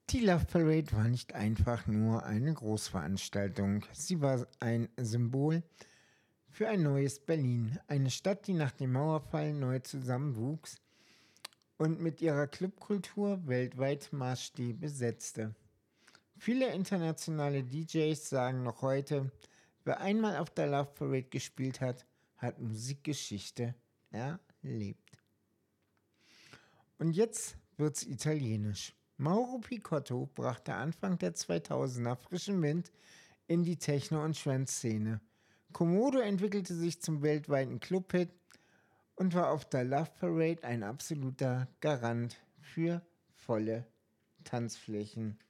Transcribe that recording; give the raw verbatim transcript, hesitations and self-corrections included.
Die Love Parade war nicht einfach nur eine Großveranstaltung. Sie war ein Symbol für ein neues Berlin. Eine Stadt, die nach dem Mauerfall neu zusammenwuchs und mit ihrer Clubkultur weltweit Maßstäbe setzte. Viele internationale D Js sagen noch heute, wer einmal auf der Love Parade gespielt hat, hat Musikgeschichte erlebt. Und jetzt wird's italienisch. Mauro Picotto brachte Anfang der zweitausender frischen Wind in die Techno- und Trance-Szene. Komodo entwickelte sich zum weltweiten Club-Hit und war auf der Love Parade ein absoluter Garant für volle Tanzflächen.